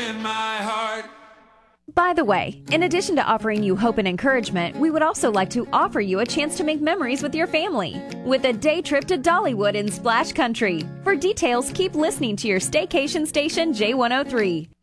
in my heart. By the way, in addition to offering you hope and encouragement, we would also like to offer you a chance to make memories with your family with a day trip to Dollywood in Splash Country. For details, keep listening to your staycation station J103.